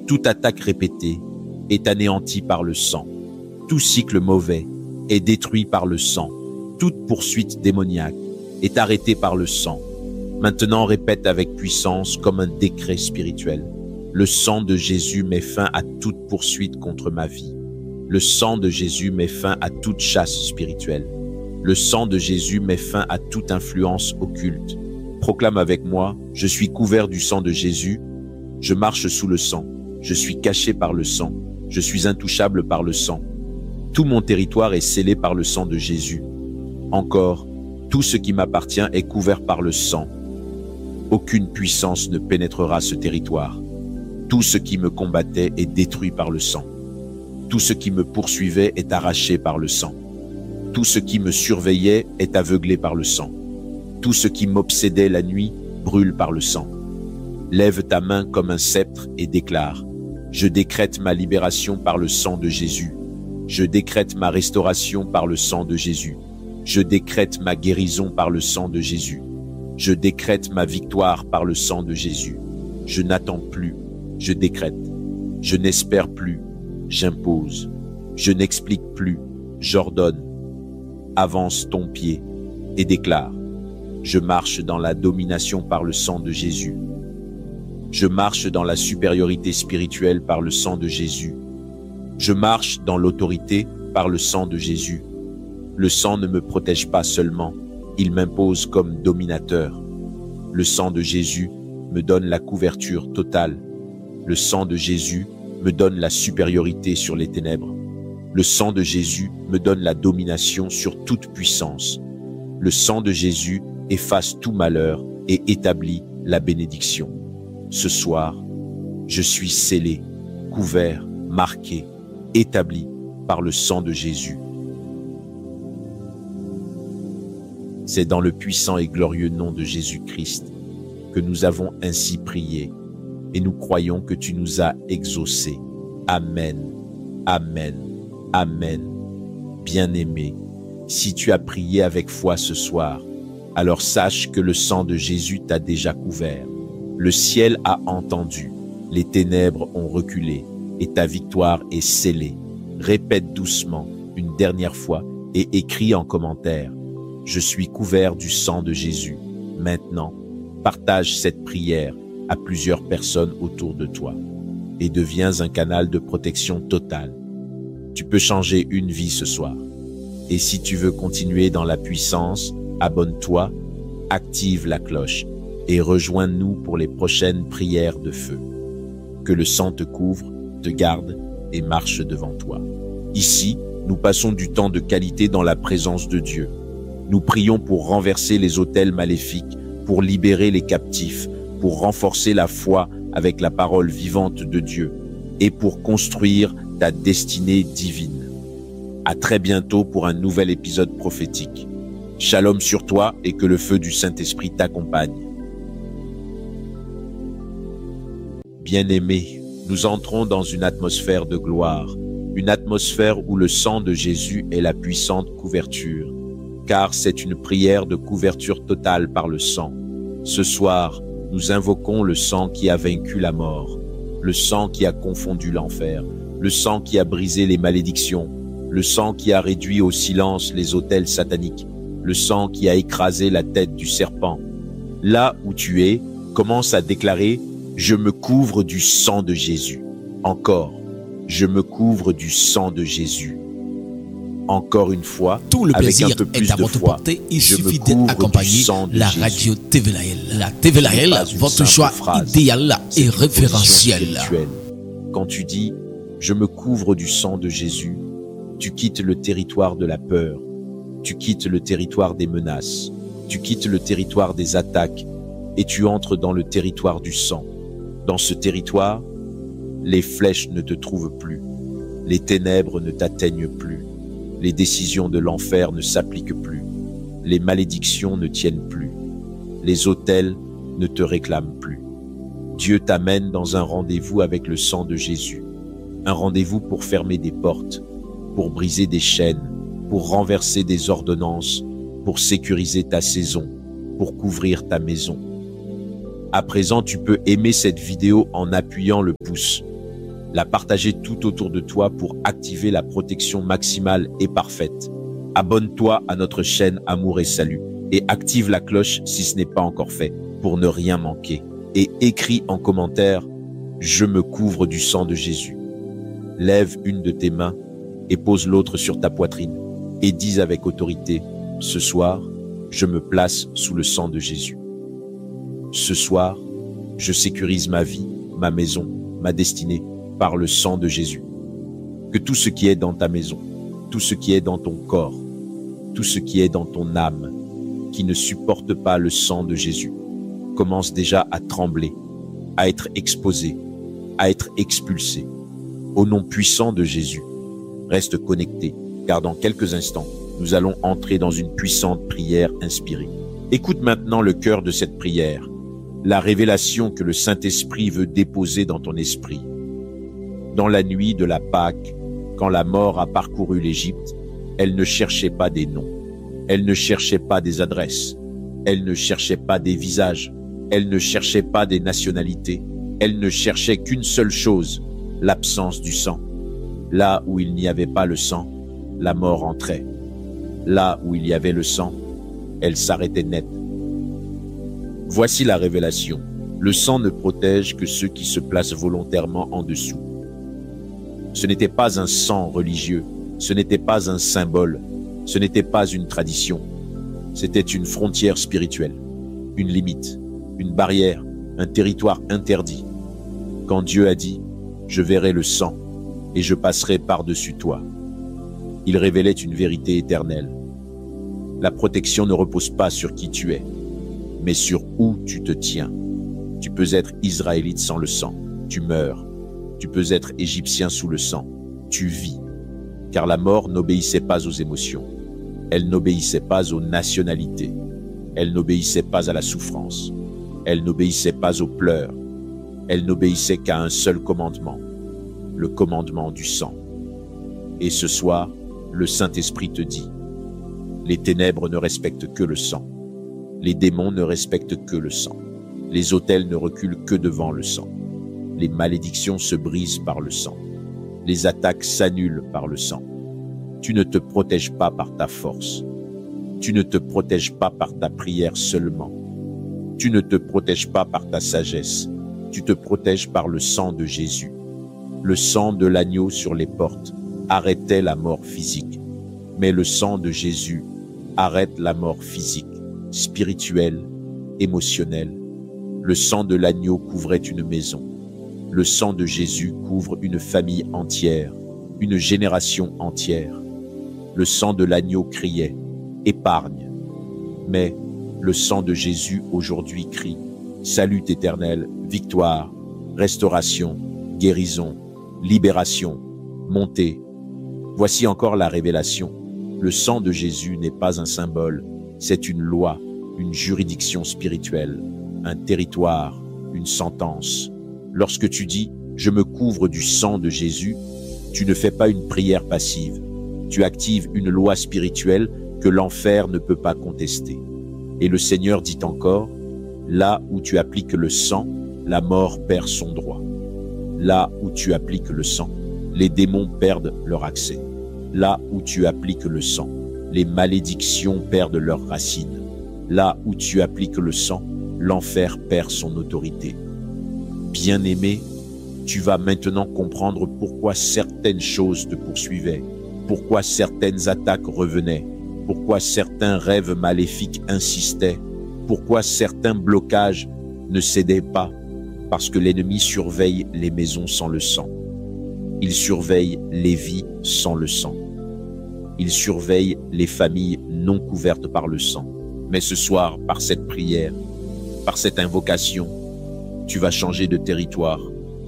Toute attaque répétée est anéantie par le sang. Tout cycle mauvais est détruit par le sang. Toute poursuite démoniaque est arrêtée par le sang. Maintenant, répète avec puissance comme un décret spirituel. Le sang de Jésus met fin à toute poursuite contre ma vie. Le sang de Jésus met fin à toute chasse spirituelle. Le sang de Jésus met fin à toute influence occulte. Proclame avec moi, je suis couvert du sang de Jésus, je marche sous le sang, je suis caché par le sang, je suis intouchable par le sang. Tout mon territoire est scellé par le sang de Jésus. Encore, tout ce qui m'appartient est couvert par le sang. Aucune puissance ne pénétrera ce territoire. Tout ce qui me combattait est détruit par le sang. Tout ce qui me poursuivait est arraché par le sang. Tout ce qui me surveillait est aveuglé par le sang. Tout ce qui m'obsédait la nuit brûle par le sang. Lève ta main comme un sceptre et déclare: je décrète ma libération par le sang de Jésus. Je décrète ma restauration par le sang de Jésus. Je décrète ma guérison par le sang de Jésus. Je décrète ma victoire par le sang de Jésus. Je n'attends plus, je décrète. Je n'espère plus, j'impose. Je n'explique plus, j'ordonne. Avance ton pied et déclare: je marche dans la domination par le sang de Jésus. Je marche dans la supériorité spirituelle par le sang de Jésus. Je marche dans l'autorité par le sang de Jésus. Le sang ne me protège pas seulement, il m'impose comme dominateur. Le sang de Jésus me donne la couverture totale. Le sang de Jésus me donne la supériorité sur les ténèbres. Le sang de Jésus me donne la domination sur toute puissance. Le sang de Jésus efface tout malheur et établit la bénédiction. Ce soir, je suis scellé, couvert, marqué, établi par le sang de Jésus. C'est dans le puissant et glorieux nom de Jésus-Christ que nous avons ainsi prié et nous croyons que tu nous as exaucés. Amen, amen, amen. Bien-aimé, si tu as prié avec foi ce soir, alors sache que le sang de Jésus t'a déjà couvert. Le ciel a entendu, les ténèbres ont reculé et ta victoire est scellée. Répète doucement une dernière fois et écris en commentaire: je suis couvert du sang de Jésus. Maintenant, partage cette prière à plusieurs personnes autour de toi et deviens un canal de protection totale. Tu peux changer une vie ce soir. Et si tu veux continuer dans la puissance, abonne-toi, active la cloche et rejoins-nous pour les prochaines prières de feu. Que le sang te couvre, te garde et marche devant toi. Ici, nous passons du temps de qualité dans la présence de Dieu. Nous prions pour renverser les autels maléfiques, pour libérer les captifs, pour renforcer la foi avec la parole vivante de Dieu et pour construire ta destinée divine. À très bientôt pour un nouvel épisode prophétique. Shalom sur toi et que le feu du Saint-Esprit t'accompagne. Bien-aimés, nous entrons dans une atmosphère de gloire, une atmosphère où le sang de Jésus est la puissante couverture, car c'est une prière de couverture totale par le sang. Ce soir, nous invoquons le sang qui a vaincu la mort, le sang qui a confondu l'enfer, le sang qui a brisé les malédictions, le sang qui a réduit au silence les autels sataniques, le sang qui a écrasé la tête du serpent. Là où tu es, commence à déclarer: je me couvre du sang de Jésus. Encore, je me couvre du sang de Jésus. Encore une fois, tout le avec plaisir un peu plus est à de votre foi, portée. Il je me suffit couvre d'accompagner du sang de la Jésus. radio TVLAL. La TVLAL, Pas une votre simple choix phrase, idéal c'est et une position référentiel. spirituelle. Quand tu dis « je me couvre du sang de Jésus », tu quittes le territoire de la peur, tu quittes le territoire des menaces, tu quittes le territoire des attaques et tu entres dans le territoire du sang. Dans ce territoire, les flèches ne te trouvent plus, les ténèbres ne t'atteignent plus, les décisions de l'enfer ne s'appliquent plus, les malédictions ne tiennent plus, les autels ne te réclament plus. Dieu t'amène dans un rendez-vous avec le sang de Jésus, un rendez-vous pour fermer des portes, pour briser des chaînes, pour renverser des ordonnances, pour sécuriser ta saison, pour couvrir ta maison. À présent, tu peux aimer cette vidéo en appuyant le pouce. la partager tout autour de toi pour activer la protection maximale et parfaite. Abonne-toi à notre chaîne Amour et Salut et active la cloche si ce n'est pas encore fait pour ne rien manquer. Et écris en commentaire « Je me couvre du sang de Jésus ». Lève une de tes mains et pose l'autre sur ta poitrine et dis avec autorité « Ce soir, je me place sous le sang de Jésus. Ce soir, je sécurise ma vie, ma maison, ma destinée par le sang de Jésus. Que tout ce qui est dans ta maison, tout ce qui est dans ton corps, tout ce qui est dans ton âme, qui ne supporte pas le sang de Jésus, commence déjà à trembler, à être exposé, à être expulsé. Au nom puissant de Jésus, reste connecté, car dans quelques instants, nous allons entrer dans une puissante prière inspirée. Écoute maintenant le cœur de cette prière, la révélation que le Saint-Esprit veut déposer dans ton esprit. Dans la nuit de la Pâque, quand la mort a parcouru l'Égypte, elle ne cherchait pas des noms, elle ne cherchait pas des adresses, elle ne cherchait pas des visages, elle ne cherchait pas des nationalités, elle ne cherchait qu'une seule chose, l'absence du sang. Là où il n'y avait pas le sang, la mort entrait. Là où il y avait le sang, elle s'arrêtait net. Voici la révélation. Le sang ne protège que ceux qui se placent volontairement en dessous. Ce n'était pas un sang religieux, ce n'était pas un symbole, ce n'était pas une tradition. C'était une frontière spirituelle, une limite, une barrière, un territoire interdit. Quand Dieu a dit « Je verrai le sang et je passerai par-dessus toi », il révélait une vérité éternelle. La protection ne repose pas sur qui tu es, mais sur où tu te tiens. Tu peux être israélite sans le sang, tu meurs. Tu peux être égyptien sous le sang, tu vis. Car la mort n'obéissait pas aux émotions. Elle n'obéissait pas aux nationalités. Elle n'obéissait pas à la souffrance. Elle n'obéissait pas aux pleurs. Elle n'obéissait qu'à un seul commandement, le commandement du sang. Et ce soir, le Saint-Esprit te dit, les ténèbres ne respectent que le sang. Les démons ne respectent que le sang. Les autels ne reculent que devant le sang. Les malédictions se brisent par le sang. Les attaques s'annulent par le sang. Tu ne te protèges pas par ta force. Tu ne te protèges pas par ta prière seulement. Tu ne te protèges pas par ta sagesse. Tu te protèges par le sang de Jésus. Le sang de l'agneau sur les portes arrêtait la mort physique. Mais le sang de Jésus arrête la mort physique, spirituelle, émotionnelle. Le sang de l'agneau couvrait une maison. Le sang de Jésus couvre une famille entière, une génération entière. Le sang de l'agneau criait « Épargne ». Mais le sang de Jésus aujourd'hui crie « Salut éternel, victoire, restauration, guérison, libération, montée ». Voici encore la révélation. Le sang de Jésus n'est pas un symbole, c'est une loi, une juridiction spirituelle, un territoire, une sentence. Lorsque tu dis « Je me couvre du sang de Jésus », tu ne fais pas une prière passive. Tu actives une loi spirituelle que l'enfer ne peut pas contester. Et le Seigneur dit encore « Là où tu appliques le sang, la mort perd son droit. Là où tu appliques le sang, les démons perdent leur accès. Là où tu appliques le sang, les malédictions perdent leurs racines. Là où tu appliques le sang, l'enfer perd son autorité. » Bien-aimé, tu vas maintenant comprendre pourquoi certaines choses te poursuivaient, pourquoi certaines attaques revenaient, pourquoi certains rêves maléfiques insistaient, pourquoi certains blocages ne cédaient pas, parce que l'ennemi surveille les maisons sans le sang. Il surveille les vies sans le sang. Il surveille les familles non couvertes par le sang. Mais ce soir, par cette prière, par cette invocation, tu vas changer de territoire.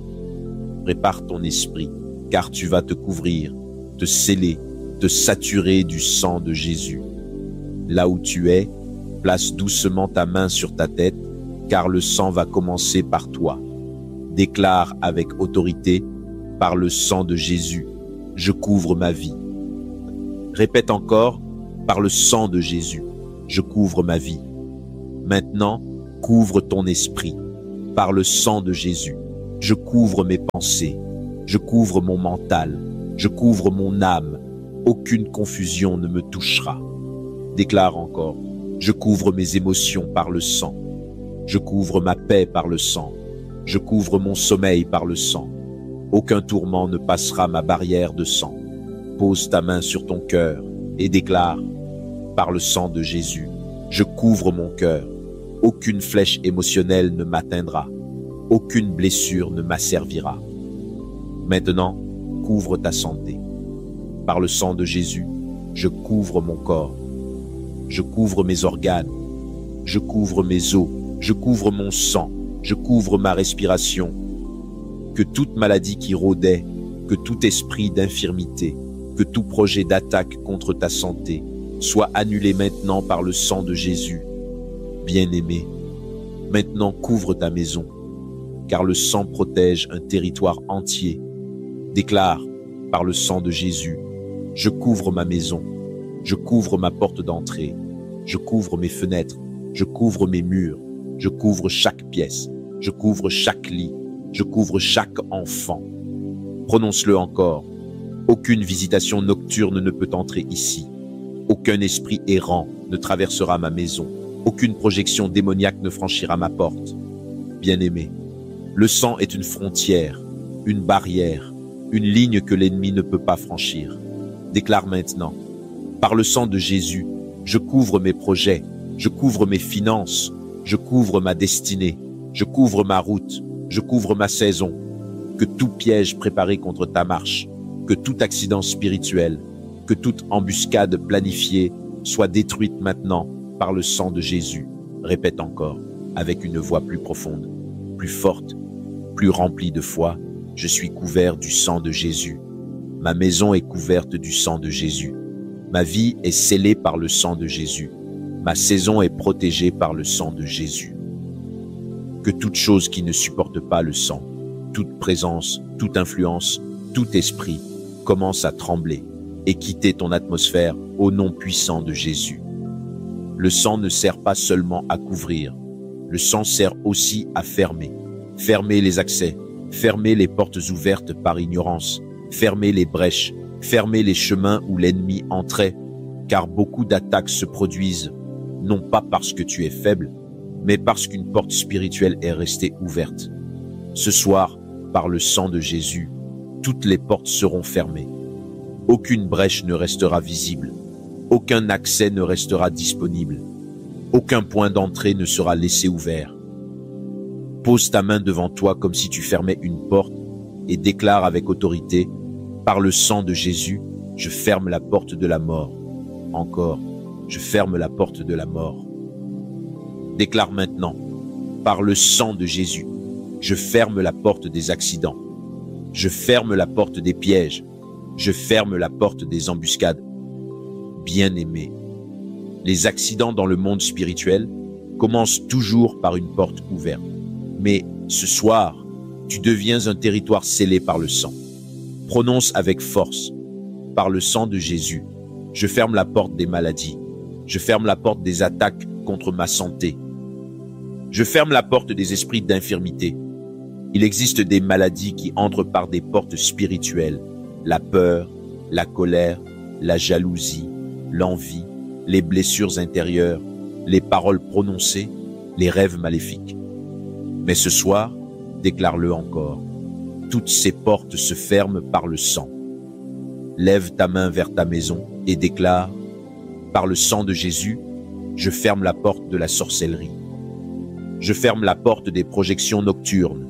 Prépare ton esprit, car tu vas te couvrir, te sceller, te saturer du sang de Jésus. Là où tu es, place doucement ta main sur ta tête, car le sang va commencer par toi. Déclare avec autorité, par le sang de Jésus, je couvre ma vie. Répète encore, par le sang de Jésus, je couvre ma vie. Maintenant, couvre ton esprit. Par le sang de Jésus, je couvre mes pensées, Je couvre mon mental. Je couvre mon âme. Aucune confusion ne me touchera. Déclare encore. Je couvre mes émotions par le sang. Je couvre ma paix par le sang. Je couvre mon sommeil par le sang. Aucun tourment ne passera ma barrière de sang. Pose ta main sur ton cœur et déclare, par le sang de Jésus, je couvre mon cœur. Aucune flèche émotionnelle ne m'atteindra. Aucune blessure ne m'asservira. Maintenant, couvre ta santé. Par le sang de Jésus, je couvre mon corps. Je couvre mes organes. Je couvre mes os. Je couvre mon sang. Je couvre ma respiration. Que toute maladie qui rôdait, que tout esprit d'infirmité, que tout projet d'attaque contre ta santé soit annulé maintenant par le sang de Jésus. Bien-aimé, maintenant couvre ta maison, car le sang protège un territoire entier. Déclare, par le sang de Jésus, je couvre ma maison, je couvre ma porte d'entrée, je couvre mes fenêtres, je couvre mes murs, je couvre chaque pièce, je couvre chaque lit, je couvre chaque enfant. Prononce-le encore. Aucune visitation nocturne ne peut entrer ici. Aucun esprit errant ne traversera ma maison. Aucune projection démoniaque ne franchira ma porte. Bien-aimé, le sang est une frontière, une barrière, une ligne que l'ennemi ne peut pas franchir. Déclare maintenant, par le sang de Jésus, je couvre mes projets, je couvre mes finances, je couvre ma destinée, je couvre ma route, je couvre ma saison. Que tout piège préparé contre ta marche, que tout accident spirituel, que toute embuscade planifiée soit détruite maintenant par le sang de Jésus. Répète encore, avec une voix plus profonde, plus forte, plus remplie de foi. Je suis couvert du sang de Jésus. Ma maison est couverte du sang de Jésus. Ma vie est scellée par le sang de Jésus. Ma saison est protégée par le sang de Jésus. Que toute chose qui ne supporte pas le sang, toute présence, toute influence, tout esprit commence à trembler et quitter ton atmosphère au nom puissant de Jésus. Le sang ne sert pas seulement à couvrir, le sang sert aussi à fermer. Fermer les accès, fermer les portes ouvertes par ignorance, fermer les brèches, fermer les chemins où l'ennemi entrait, car beaucoup d'attaques se produisent, non pas parce que tu es faible, mais parce qu'une porte spirituelle est restée ouverte. Ce soir, par le sang de Jésus, toutes les portes seront fermées. Aucune brèche ne restera visible. Aucun accès ne restera disponible. Aucun point d'entrée ne sera laissé ouvert. Pose ta main devant toi comme si tu fermais une porte et déclare avec autorité, par le sang de Jésus, je ferme la porte de la mort. Encore, je ferme la porte de la mort. Déclare maintenant, par le sang de Jésus, je ferme la porte des accidents. Je ferme la porte des pièges. Je ferme la porte des embuscades. Bien-aimé, les accidents dans le monde spirituel commencent toujours par une porte ouverte. Mais ce soir, tu deviens un territoire scellé par le sang. Prononce avec force, par le sang de Jésus, je ferme la porte des maladies. Je ferme la porte des attaques contre ma santé. Je ferme la porte des esprits d'infirmité. Il existe des maladies qui entrent par des portes spirituelles. La peur, la colère, la jalousie, l'envie, les blessures intérieures, les paroles prononcées, les rêves maléfiques. Mais ce soir, déclare-le encore, toutes ces portes se ferment par le sang. Lève ta main vers ta maison et déclare, par le sang de Jésus, je ferme la porte de la sorcellerie. Je ferme la porte des projections nocturnes.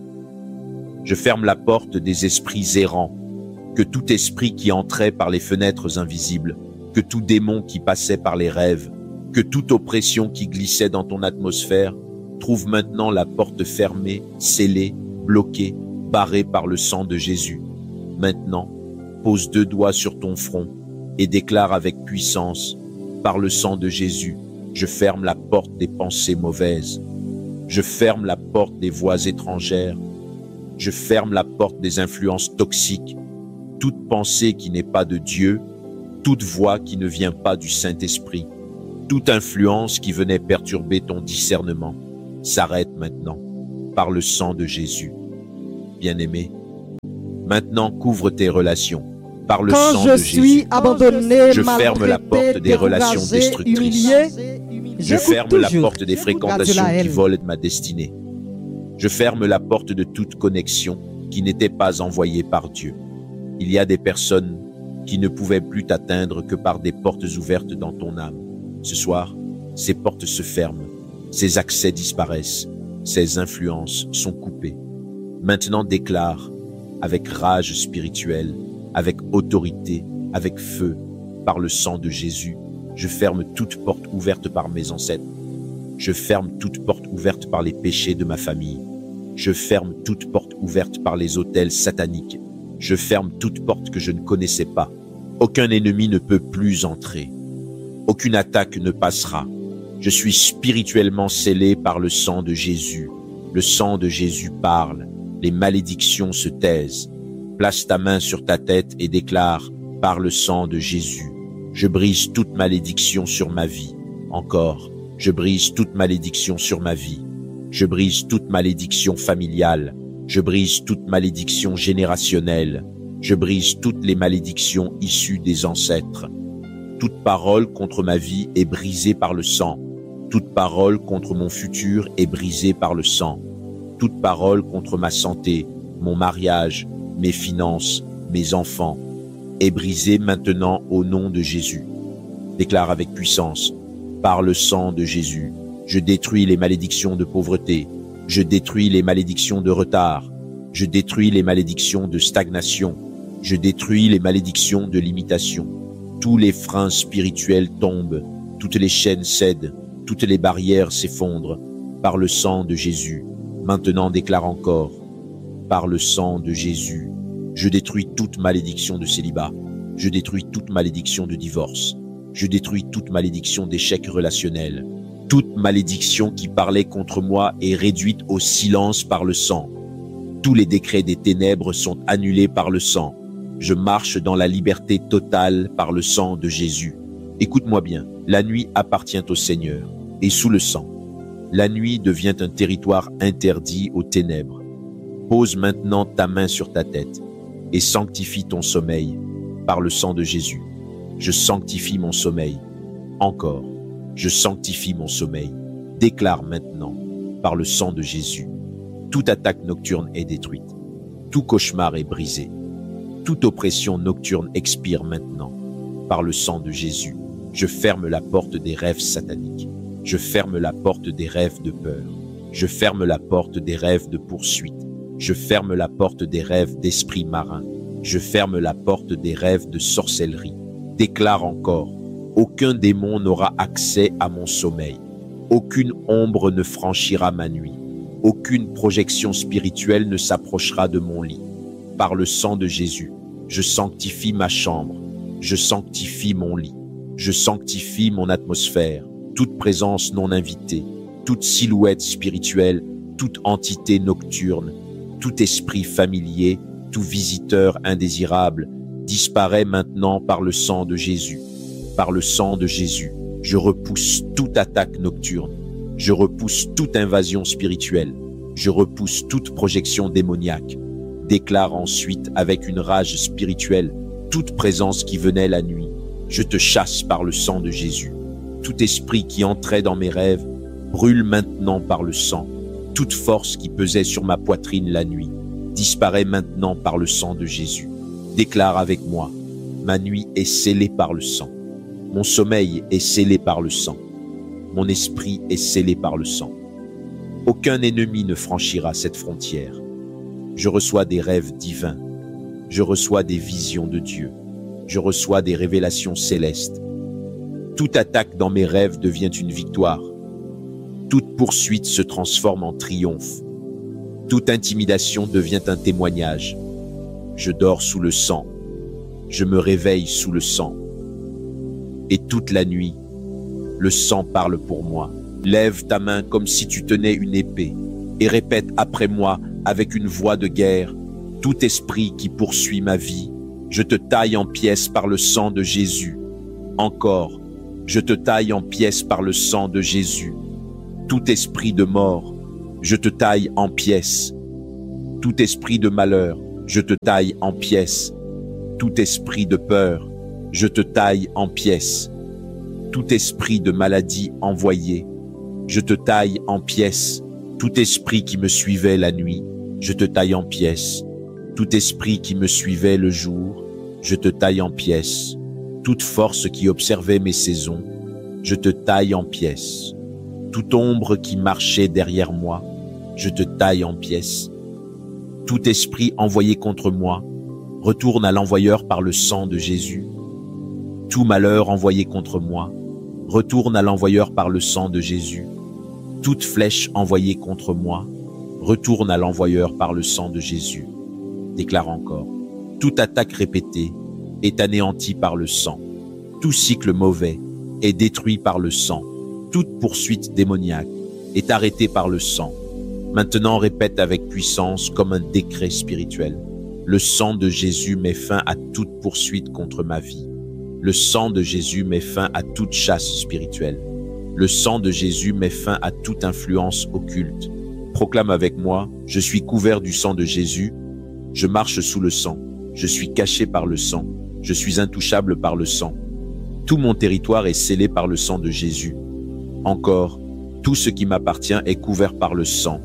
Je ferme la porte des esprits errants. Que tout esprit qui entrait par les fenêtres invisibles, que tout démon qui passait par les rêves, que toute oppression qui glissait dans ton atmosphère, trouve maintenant la porte fermée, scellée, bloquée, barrée par le sang de Jésus. Maintenant, pose 2 doigts sur ton front et déclare avec puissance, par le sang de Jésus, je ferme la porte des pensées mauvaises. Je ferme la porte des voix étrangères. Je ferme la porte des influences toxiques. Toute pensée qui n'est pas de Dieu, toute voix qui ne vient pas du Saint-Esprit, toute influence qui venait perturber ton discernement, s'arrête maintenant par le sang de Jésus. Bien-aimé, Maintenant, couvre tes relations par le Quand sang je de suis Jésus. abandonné, Je ferme la porte maltraité, des relations découragé, destructrices. humilié, Je ferme la porte des fréquentations qui Gadiolaël. volent ma destinée. Je ferme la porte de toute connexion qui n'était pas envoyée par Dieu. Il y a des personnes qui ne pouvaient plus t'atteindre que par des portes ouvertes dans ton âme. Ce soir, ces portes se ferment, ces accès disparaissent, ces influences sont coupées. Maintenant déclare, avec rage spirituelle, avec autorité, avec feu, par le sang de Jésus, je ferme toute porte ouverte par mes ancêtres. Je ferme toute porte ouverte par les péchés de ma famille. Je ferme toute porte ouverte par les autels sataniques. Je ferme toute porte que je ne connaissais pas. Aucun ennemi ne peut plus entrer. Aucune attaque ne passera. Je suis spirituellement scellé par le sang de Jésus. Le sang de Jésus parle. Les malédictions se taisent. Place ta main sur ta tête et déclare, par le sang de Jésus, je brise toute malédiction sur ma vie. Encore, je brise toute malédiction sur ma vie. Je brise toute malédiction familiale. Je brise toute malédiction générationnelle. Je brise toutes les malédictions issues des ancêtres. Toute parole contre ma vie est brisée par le sang. Toute parole contre mon futur est brisée par le sang. Toute parole contre ma santé, mon mariage, mes finances, mes enfants, est brisée maintenant au nom de Jésus. Déclare avec puissance, par le sang de Jésus, je détruis les malédictions de pauvreté, je détruis les malédictions de retard, je détruis les malédictions de stagnation, je détruis les malédictions de limitation. Tous les freins spirituels tombent, toutes les chaînes cèdent, toutes les barrières s'effondrent, par le sang de Jésus. Maintenant déclare encore, par le sang de Jésus, je détruis toute malédiction de célibat, je détruis toute malédiction de divorce, je détruis toute malédiction d'échec relationnel. Toute malédiction qui parlait contre moi est réduite au silence par le sang. Tous les décrets des ténèbres sont annulés par le sang. Je marche dans la liberté totale par le sang de Jésus. Écoute-moi bien, la nuit appartient au Seigneur, et sous le sang, la nuit devient un territoire interdit aux ténèbres. Pose maintenant ta main sur ta tête et sanctifie ton sommeil par le sang de Jésus. Je sanctifie mon sommeil. Encore, je sanctifie mon sommeil. Déclare maintenant, par le sang de Jésus, toute attaque nocturne est détruite. Tout cauchemar est brisé. Toute oppression nocturne expire maintenant. Par le sang de Jésus, je ferme la porte des rêves sataniques. Je ferme la porte des rêves de peur. Je ferme la porte des rêves de poursuite. Je ferme la porte des rêves d'esprit marin. Je ferme la porte des rêves de sorcellerie. Déclare encore, aucun démon n'aura accès à mon sommeil. Aucune ombre ne franchira ma nuit. Aucune projection spirituelle ne s'approchera de mon lit. Par le sang de Jésus, je sanctifie ma chambre. Je sanctifie mon lit. Je sanctifie mon atmosphère. Toute présence non invitée, toute silhouette spirituelle, toute entité nocturne, tout esprit familier, tout visiteur indésirable, disparaît maintenant par le sang de Jésus. Par le sang de Jésus, je repousse toute attaque nocturne. Je repousse toute invasion spirituelle. Je repousse toute projection démoniaque. Déclare ensuite avec une rage spirituelle toute présence qui venait la nuit. Je te chasse par le sang de Jésus. Tout esprit qui entrait dans mes rêves brûle maintenant par le sang. Toute force qui pesait sur ma poitrine la nuit disparaît maintenant par le sang de Jésus. Déclare avec moi, ma nuit est scellée par le sang. Mon sommeil est scellé par le sang. Mon esprit est scellé par le sang. Aucun ennemi ne franchira cette frontière. Je reçois des rêves divins. Je reçois des visions de Dieu. Je reçois des révélations célestes. Toute attaque dans mes rêves devient une victoire. Toute poursuite se transforme en triomphe. Toute intimidation devient un témoignage. Je dors sous le sang. Je me réveille sous le sang. Et toute la nuit, le sang parle pour moi. Lève ta main comme si tu tenais une épée et répète après moi avec une voix de guerre. Tout esprit qui poursuit ma vie, je te taille en pièces par le sang de Jésus. Encore, je te taille en pièces par le sang de Jésus. Tout esprit de mort, je te taille en pièces. Tout esprit de malheur, je te taille en pièces. Tout esprit de peur, je te taille en pièces. Tout esprit de maladie envoyé, je te taille en pièces. Tout esprit qui me suivait la nuit, je te taille en pièces. Tout esprit qui me suivait le jour, je te taille en pièces. Toute force qui observait mes saisons, je te taille en pièces. Toute ombre qui marchait derrière moi, je te taille en pièces. Tout esprit envoyé contre moi, retourne à l'envoyeur par le sang de Jésus. Tout malheur envoyé contre moi, retourne à l'envoyeur par le sang de Jésus. Toute flèche envoyée contre moi, retourne à l'envoyeur par le sang de Jésus. Déclare encore, toute attaque répétée est anéantie par le sang. Tout cycle mauvais est détruit par le sang. Toute poursuite démoniaque est arrêtée par le sang. Maintenant, répète avec puissance comme un décret spirituel. Le sang de Jésus met fin à toute poursuite contre ma vie. Le sang de Jésus met fin à toute chasse spirituelle. Le sang de Jésus met fin à toute influence occulte. Proclame avec moi, je suis couvert du sang de Jésus, je marche sous le sang, je suis caché par le sang, je suis intouchable par le sang. Tout mon territoire est scellé par le sang de Jésus. Encore, tout ce qui m'appartient est couvert par le sang.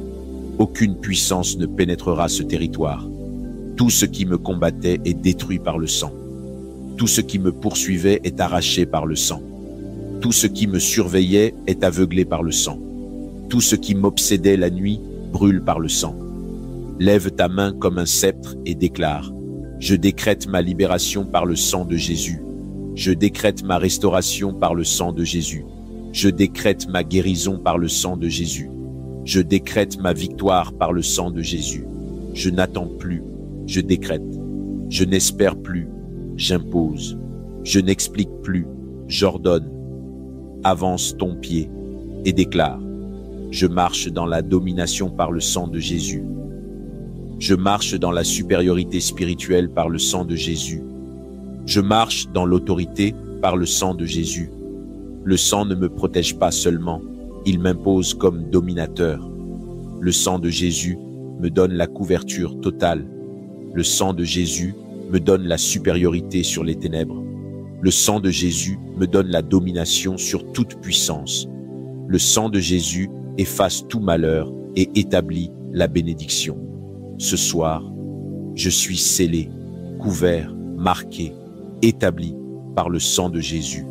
Aucune puissance ne pénétrera ce territoire. Tout ce qui me combattait est détruit par le sang. Tout ce qui me poursuivait est arraché par le sang. Tout ce qui me surveillait est aveuglé par le sang. Tout ce qui m'obsédait la nuit brûle par le sang. Lève ta main comme un sceptre et déclare, je décrète ma libération par le sang de Jésus. Je décrète ma restauration par le sang de Jésus. Je décrète ma guérison par le sang de Jésus. Je décrète ma victoire par le sang de Jésus. Je n'attends plus, je décrète. Je n'espère plus, j'impose. Je n'explique plus, j'ordonne. Avance ton pied et déclare. Je marche dans la domination par le sang de Jésus. Je marche dans la supériorité spirituelle par le sang de Jésus. Je marche dans l'autorité par le sang de Jésus. Le sang ne me protège pas seulement, il m'impose comme dominateur. Le sang de Jésus me donne la couverture totale. Le sang de Jésus me donne la supériorité sur les ténèbres. Le sang de Jésus me donne la domination sur toute puissance. Le sang de Jésus efface tout malheur et établit la bénédiction. Ce soir, je suis scellé, couvert, marqué, établi par le sang de Jésus.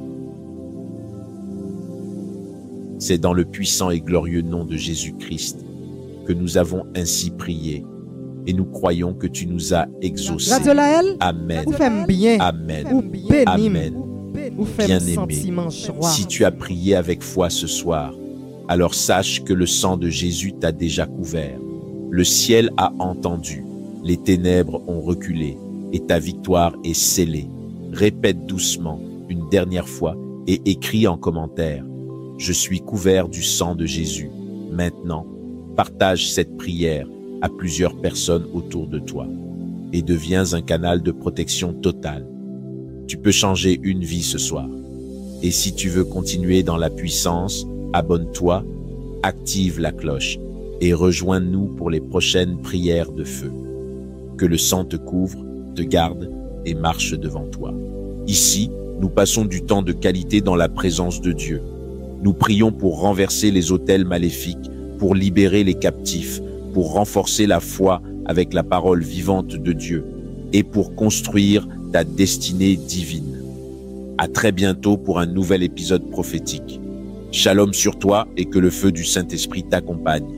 C'est dans le puissant et glorieux nom de Jésus-Christ que nous avons ainsi prié et nous croyons que tu nous as exaucés. Amen. Amen. Amen. Bien-aimé, si tu as prié avec foi ce soir, alors sache que le sang de Jésus t'a déjà couvert. Le ciel a entendu, les ténèbres ont reculé et ta victoire est scellée. Répète doucement une dernière fois et écris en commentaire. Je suis couvert du sang de Jésus. Maintenant, partage cette prière à plusieurs personnes autour de toi et deviens un canal de protection totale. Tu peux changer une vie ce soir. Et si tu veux continuer dans la puissance, abonne-toi, active la cloche et rejoins-nous pour les prochaines prières de feu. Que le sang te couvre, te garde et marche devant toi. Ici, nous passons du temps de qualité dans la présence de Dieu. Nous prions pour renverser les autels maléfiques, pour libérer les captifs, pour renforcer la foi avec la parole vivante de Dieu et pour construire ta destinée divine. À très bientôt pour un nouvel épisode prophétique. Shalom sur toi et que le feu du Saint-Esprit t'accompagne.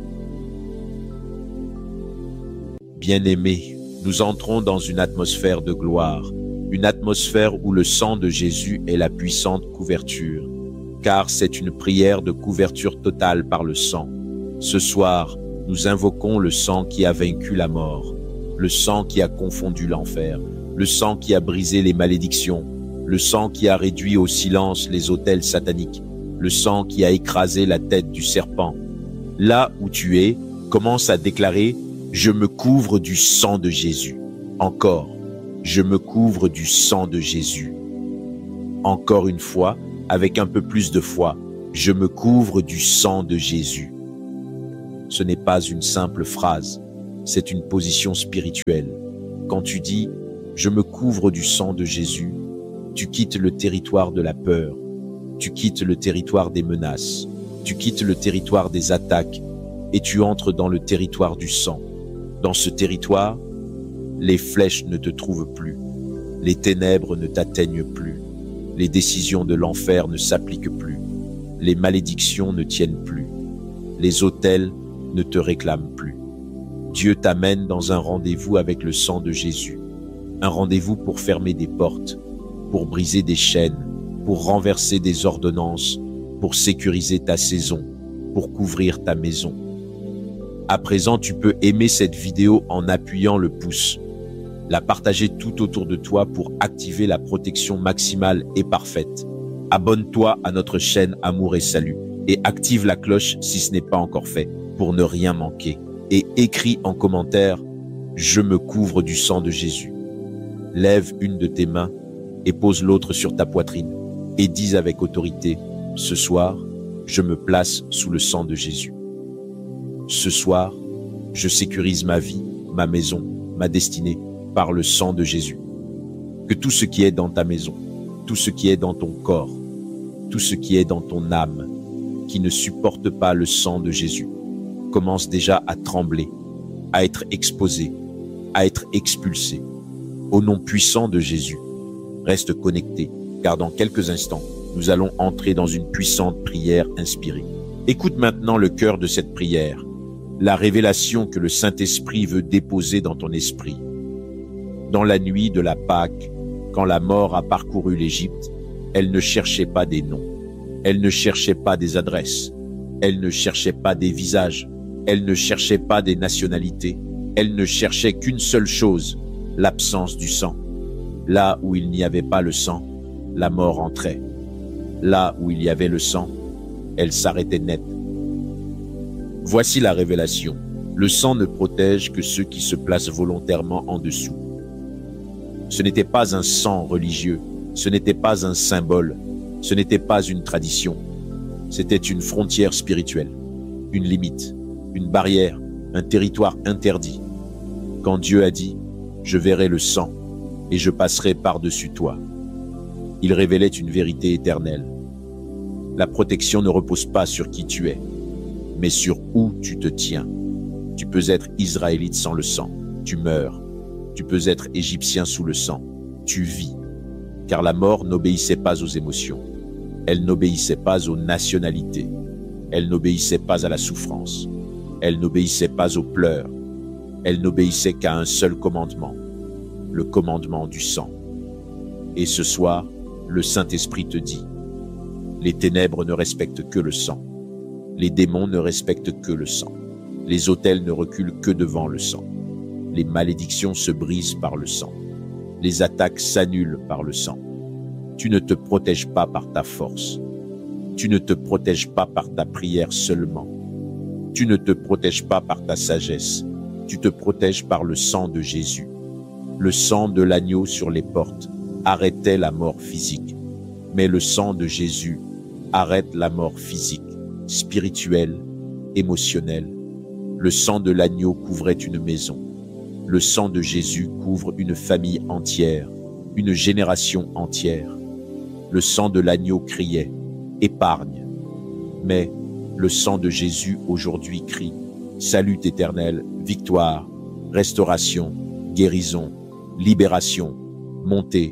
Bien-aimés, nous entrons dans une atmosphère de gloire, une atmosphère où le sang de Jésus est la puissante couverture, car c'est une prière de couverture totale par le sang. Ce soir, nous invoquons le sang qui a vaincu la mort, le sang qui a confondu l'enfer, le sang qui a brisé les malédictions, le sang qui a réduit au silence les autels sataniques, le sang qui a écrasé la tête du serpent. Là où tu es, commence à déclarer « Je me couvre du sang de Jésus ». Encore, « Je me couvre du sang de Jésus ». Encore une fois, avec un peu plus de foi, « Je me couvre du sang de Jésus ». Ce n'est pas une simple phrase, c'est une position spirituelle. Quand tu dis « Je me couvre du sang de Jésus », tu quittes le territoire de la peur, tu quittes le territoire des menaces, tu quittes le territoire des attaques et tu entres dans le territoire du sang. Dans ce territoire, les flèches ne te trouvent plus, les ténèbres ne t'atteignent plus, les décisions de l'enfer ne s'appliquent plus, les malédictions ne tiennent plus, les autels ne te réclament plus. Dieu t'amène dans un rendez-vous avec le sang de Jésus, un rendez-vous pour fermer des portes, pour briser des chaînes, pour renverser des ordonnances, pour sécuriser ta saison, pour couvrir ta maison. À présent, tu peux aimer cette vidéo en appuyant le pouce, la partager tout autour de toi pour activer la protection maximale et parfaite. Abonne-toi à notre chaîne Amour et Salut et active la cloche si ce n'est pas encore fait pour ne rien manquer. Et écris en commentaire « Je me couvre du sang de Jésus ». Lève une de tes mains et pose l'autre sur ta poitrine et dis avec autorité « Ce soir, je me place sous le sang de Jésus. Ce soir, je sécurise ma vie, ma maison, ma destinée par le sang de Jésus. Que tout ce qui est dans ta maison, tout ce qui est dans ton corps, tout ce qui est dans ton âme, qui ne supporte pas le sang de Jésus, commence déjà à trembler, à être exposé, à être expulsé. Au nom puissant de Jésus, reste connecté, car dans quelques instants, nous allons entrer dans une puissante prière inspirée. Écoute maintenant le cœur de cette prière, la révélation que le Saint-Esprit veut déposer dans ton esprit. Dans la nuit de la Pâque, quand la mort a parcouru l'Égypte, elle ne cherchait pas des noms, elle ne cherchait pas des adresses, elle ne cherchait pas des visages, elle ne cherchait pas des nationalités, elle ne cherchait qu'une seule chose, l'absence du sang. Là où il n'y avait pas le sang, la mort entrait. Là où il y avait le sang, elle s'arrêtait net. Voici la révélation. Le sang ne protège que ceux qui se placent volontairement en dessous. Ce n'était pas un sang religieux, ce n'était pas un symbole, ce n'était pas une tradition. C'était une frontière spirituelle, une limite, une barrière, un territoire interdit. Quand Dieu a dit « Je verrai le sang et je passerai par-dessus toi », il révélait une vérité éternelle. La protection ne repose pas sur qui tu es, mais sur où tu te tiens. Tu peux être israélite sans le sang, tu meurs. Tu peux être égyptien sous le sang, tu vis. Car la mort n'obéissait pas aux émotions. Elle n'obéissait pas aux nationalités. Elle n'obéissait pas à la souffrance. Elle n'obéissait pas aux pleurs. Elle n'obéissait qu'à un seul commandement, le commandement du sang. Et ce soir, le Saint-Esprit te dit, les ténèbres ne respectent que le sang. Les démons ne respectent que le sang. Les autels ne reculent que devant le sang. Les malédictions se brisent par le sang. Les attaques s'annulent par le sang. Tu ne te protèges pas par ta force. Tu ne te protèges pas par ta prière seulement. Tu ne te protèges pas par ta sagesse. Tu te protèges par le sang de Jésus. Le sang de l'agneau sur les portes arrêtait la mort physique. Mais le sang de Jésus arrête la mort physique, spirituelle, émotionnelle. Le sang de l'agneau couvrait une maison. Le sang de Jésus couvre une famille entière, une génération entière. Le sang de l'agneau criait « Épargne ». Mais le sang de Jésus aujourd'hui crie « Salut éternel, victoire, restauration, guérison, libération, montée ».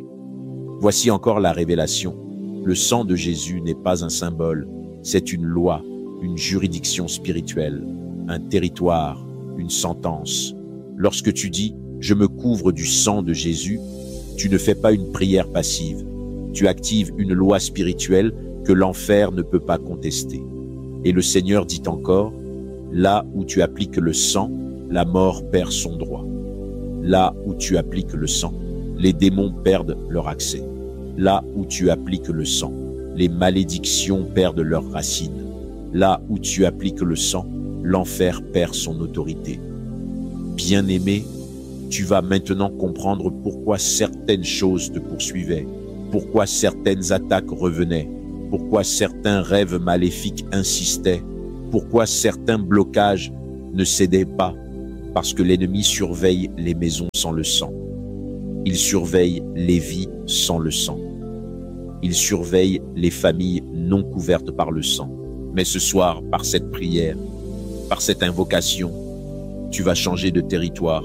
Voici encore la révélation. Le sang de Jésus n'est pas un symbole, c'est une loi, une juridiction spirituelle, un territoire, une sentence. Lorsque tu dis « Je me couvre du sang de Jésus », tu ne fais pas une prière passive. Tu actives une loi spirituelle que l'enfer ne peut pas contester. Et le Seigneur dit encore « Là où tu appliques le sang, la mort perd son droit. Là où tu appliques le sang, les démons perdent leur accès. Là où tu appliques le sang, les malédictions perdent leurs racines. Là où tu appliques le sang, l'enfer perd son autorité. » Bien-aimé, tu vas maintenant comprendre pourquoi certaines choses te poursuivaient, pourquoi certaines attaques revenaient, pourquoi certains rêves maléfiques insistaient, pourquoi certains blocages ne cédaient pas, parce que l'ennemi surveille les maisons sans le sang. Il surveille les vies sans le sang. Il surveille les familles non couvertes par le sang. Mais ce soir, par cette prière, par cette invocation, tu vas changer de territoire.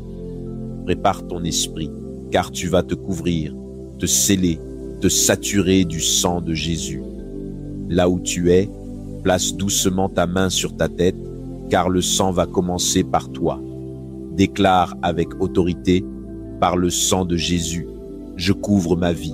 Prépare ton esprit, car tu vas te couvrir, te sceller, te saturer du sang de Jésus. Là où tu es, place doucement ta main sur ta tête, car le sang va commencer par toi. Déclare avec autorité, par le sang de Jésus, je couvre ma vie.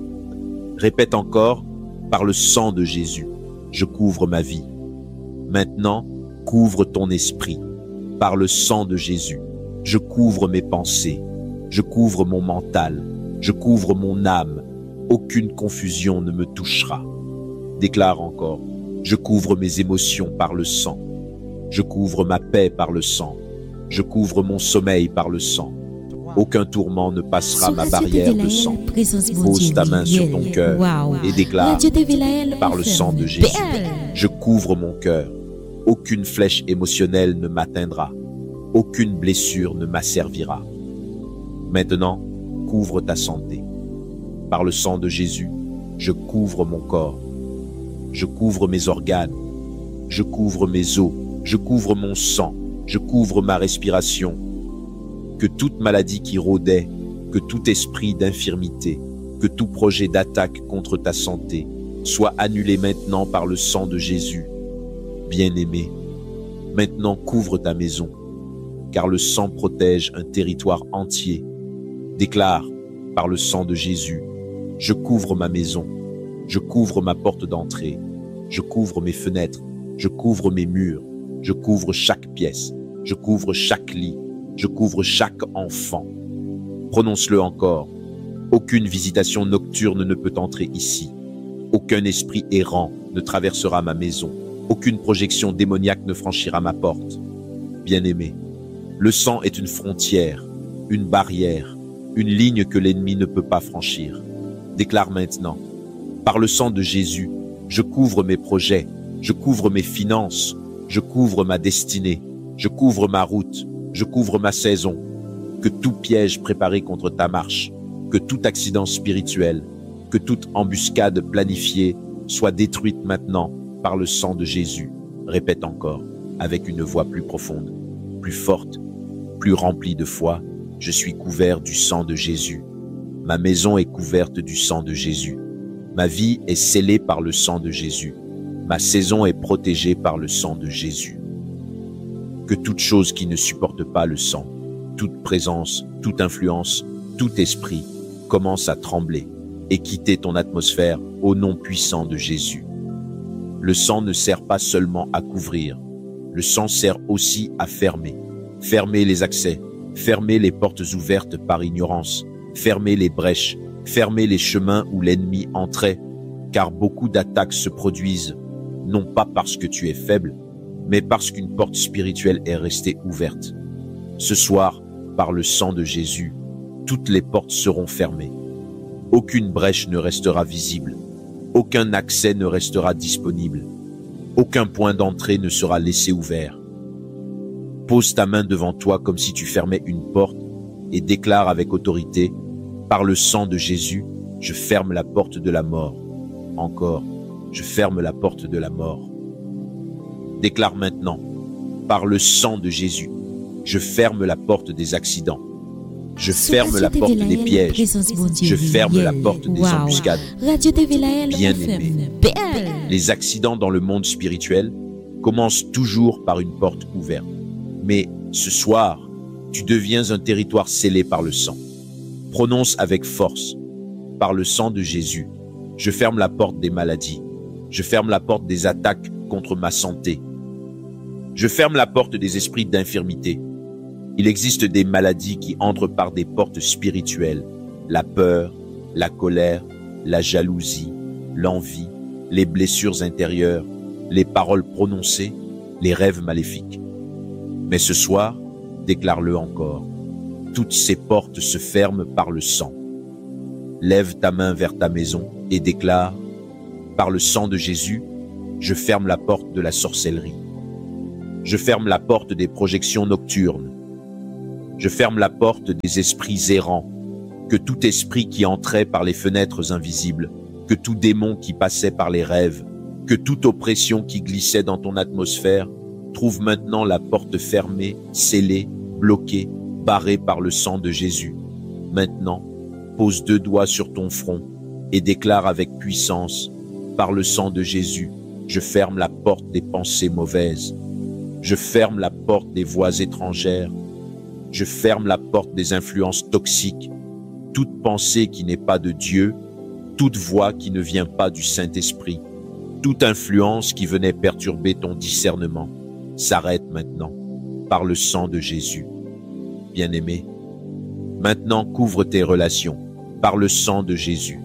Répète encore, par le sang de Jésus, je couvre ma vie. Maintenant, couvre ton esprit. Par le sang de Jésus, je couvre mes pensées, je couvre mon mental, je couvre mon âme. Aucune confusion ne me touchera. Déclare encore, je couvre mes émotions par le sang. Je couvre ma paix par le sang. Je couvre mon sommeil par le sang. Aucun tourment ne passera ma barrière de sang. Pose ta main sur ton cœur et déclare, par le sang de Jésus, je couvre mon cœur. Aucune flèche émotionnelle ne m'atteindra. Aucune blessure ne m'asservira. Maintenant, couvre ta santé. Par le sang de Jésus, je couvre mon corps. Je couvre mes organes. Je couvre mes os. Je couvre mon sang. Je couvre ma respiration. Que toute maladie qui rôdait, que tout esprit d'infirmité, que tout projet d'attaque contre ta santé soit annulé maintenant par le sang de Jésus. Bien-aimé, maintenant couvre ta maison, car le sang protège un territoire entier. Déclare, par le sang de Jésus, je couvre ma maison, je couvre ma porte d'entrée, je couvre mes fenêtres, je couvre mes murs, je couvre chaque pièce, je couvre chaque lit, je couvre chaque enfant. Prononce-le encore. Aucune visitation nocturne ne peut entrer ici. Aucun esprit errant ne traversera ma maison. Aucune projection démoniaque ne franchira ma porte. Bien-aimé, le sang est une frontière, une barrière, une ligne que l'ennemi ne peut pas franchir. Déclare maintenant, par le sang de Jésus, je couvre mes projets, je couvre mes finances, je couvre ma destinée, je couvre ma route, je couvre ma saison. Que tout piège préparé contre ta marche, que tout accident spirituel, que toute embuscade planifiée soit détruite maintenant par le sang de Jésus. Répète encore, avec une voix plus profonde, plus forte, plus remplie de foi, je suis couvert du sang de Jésus. Ma maison est couverte du sang de Jésus. Ma vie est scellée par le sang de Jésus. Ma saison est protégée par le sang de Jésus. Que toute chose qui ne supporte pas le sang, toute présence, toute influence, tout esprit commence à trembler et quitter ton atmosphère au nom puissant de Jésus. Le sang ne sert pas seulement à couvrir, le sang sert aussi à fermer. Fermer les accès, fermer les portes ouvertes par ignorance, fermer les brèches, fermer les chemins où l'ennemi entrait, car beaucoup d'attaques se produisent, non pas parce que tu es faible, mais parce qu'une porte spirituelle est restée ouverte. Ce soir, par le sang de Jésus, toutes les portes seront fermées. Aucune brèche ne restera visible. Aucun accès ne restera disponible. Aucun point d'entrée ne sera laissé ouvert. Pose ta main devant toi comme si tu fermais une porte et déclare avec autorité, par le sang de Jésus, je ferme la porte de la mort. Encore, je ferme la porte de la mort. Déclare maintenant, par le sang de Jésus, je ferme la porte des accidents. Je ferme la porte des pièges. Je ferme la porte des embuscades. Bien-aimé, les accidents dans le monde spirituel commencent toujours par une porte ouverte. Mais ce soir, tu deviens un territoire scellé par le sang. Prononce avec force, par le sang de Jésus, je ferme la porte des maladies. Je ferme la porte des attaques contre ma santé. Je ferme la porte des esprits d'infirmité. Il existe des maladies qui entrent par des portes spirituelles. La peur, la colère, la jalousie, l'envie, les blessures intérieures, les paroles prononcées, les rêves maléfiques. Mais ce soir, déclare-le encore, toutes ces portes se ferment par le sang. Lève ta main vers ta maison et déclare, par le sang de Jésus, je ferme la porte de la sorcellerie. Je ferme la porte des projections nocturnes. Je ferme la porte des esprits errants, que tout esprit qui entrait par les fenêtres invisibles, que tout démon qui passait par les rêves, que toute oppression qui glissait dans ton atmosphère, trouve maintenant la porte fermée, scellée, bloquée, barrée par le sang de Jésus. Maintenant, pose 2 doigts sur ton front et déclare avec puissance, par le sang de Jésus, je ferme la porte des pensées mauvaises. Je ferme la porte des voix étrangères. Je ferme la porte des influences toxiques. Toute pensée qui n'est pas de Dieu, toute voix qui ne vient pas du Saint-Esprit, toute influence qui venait perturber ton discernement, s'arrête maintenant par le sang de Jésus. Bien-aimé, maintenant couvre tes relations par le sang de Jésus.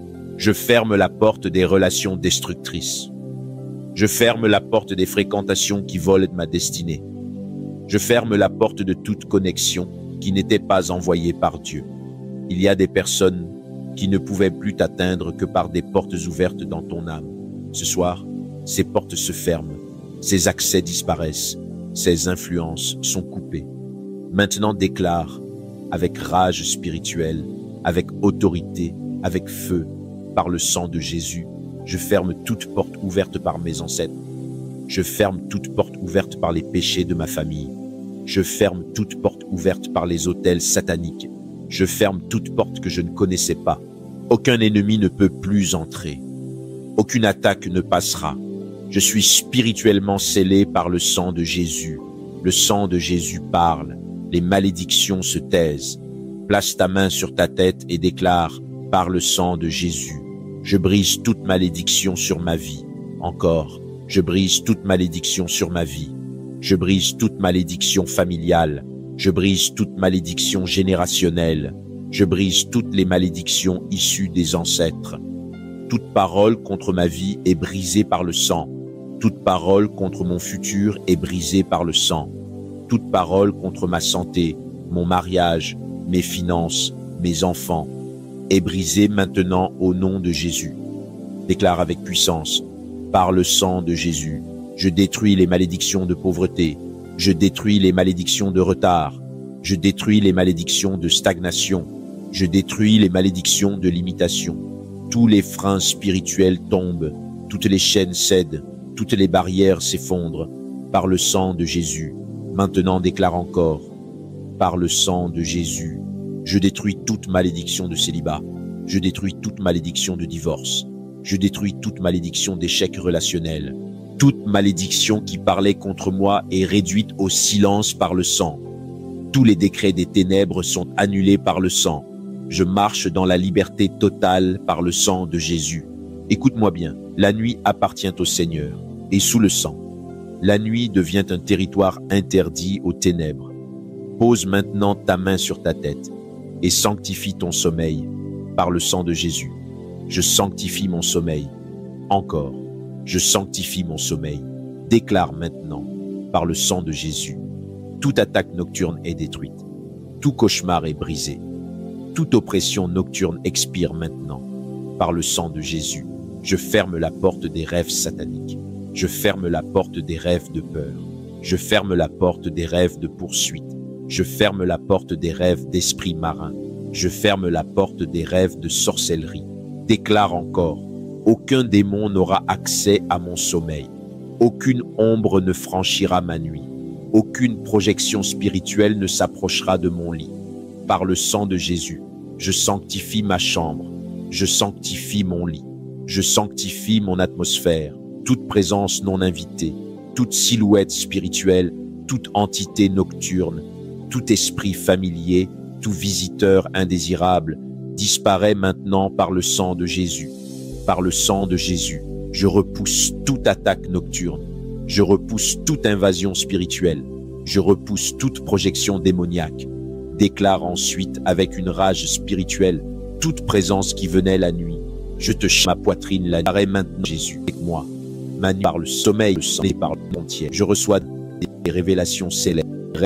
Je ferme la porte des relations destructrices. Je ferme la porte des fréquentations qui volent de ma destinée. Je ferme la porte de toute connexion qui n'était pas envoyée par Dieu. Il y a des personnes qui ne pouvaient plus t'atteindre que par des portes ouvertes dans ton âme. Ce soir, ces portes se ferment, ces accès disparaissent, ces influences sont coupées. Maintenant déclare, avec rage spirituelle, avec autorité, avec feu, par le sang de Jésus, je ferme toute porte ouverte par mes ancêtres. Je ferme toute porte ouverte par les péchés de ma famille. Je ferme toute porte ouverte par les autels sataniques. Je ferme toute porte que je ne connaissais pas. Aucun ennemi ne peut plus entrer. Aucune attaque ne passera. Je suis spirituellement scellé par le sang de Jésus. Le sang de Jésus parle. Les malédictions se taisent. Place ta main sur ta tête et déclare, par le sang de Jésus, je brise toute malédiction sur ma vie. Encore, je brise toute malédiction sur ma vie. Je brise toute malédiction familiale. Je brise toute malédiction générationnelle. Je brise toutes les malédictions issues des ancêtres. Toute parole contre ma vie est brisée par le sang. Toute parole contre mon futur est brisée par le sang. Toute parole contre ma santé, mon mariage, mes finances, mes enfants, est brisée maintenant au nom de Jésus. Déclare avec puissance, par le sang de Jésus, je détruis les malédictions de pauvreté, je détruis les malédictions de retard, je détruis les malédictions de stagnation, je détruis les malédictions de limitation. Tous les freins spirituels tombent, toutes les chaînes cèdent, toutes les barrières s'effondrent, par le sang de Jésus. Maintenant déclare encore, par le sang de Jésus, je détruis toute malédiction de célibat, je détruis toute malédiction de divorce, je détruis toute malédiction d'échec relationnel. Toute malédiction qui parlait contre moi est réduite au silence par le sang. Tous les décrets des ténèbres sont annulés par le sang. Je marche dans la liberté totale par le sang de Jésus. Écoute-moi bien, la nuit appartient au Seigneur, et sous le sang. La nuit devient un territoire interdit aux ténèbres. Pose maintenant ta main sur ta tête et sanctifie ton sommeil par le sang de Jésus. Je sanctifie mon sommeil. Encore, je sanctifie mon sommeil. Déclare maintenant, par le sang de Jésus, toute attaque nocturne est détruite. Tout cauchemar est brisé. Toute oppression nocturne expire maintenant. Par le sang de Jésus, je ferme la porte des rêves sataniques. Je ferme la porte des rêves de peur. Je ferme la porte des rêves de poursuite. Je ferme la porte des rêves d'esprit marin. Je ferme la porte des rêves de sorcellerie. Déclare encore, aucun démon n'aura accès à mon sommeil. Aucune ombre ne franchira ma nuit. Aucune projection spirituelle ne s'approchera de mon lit. Par le sang de Jésus, je sanctifie ma chambre. Je sanctifie mon lit. Je sanctifie mon atmosphère. Toute présence non invitée, toute silhouette spirituelle, toute entité nocturne, tout esprit familier, tout visiteur indésirable, disparaît maintenant par le sang de Jésus. Par le sang de Jésus, je repousse toute attaque nocturne. Je repousse toute invasion spirituelle. Je repousse toute projection démoniaque. Déclare ensuite avec une rage spirituelle toute présence qui venait la nuit. Je te chasse ma poitrine la nuit. Maintenant Jésus avec moi. Ma nuit par le sommeil, le sang et par le entier. Je reçois des révélations célestes.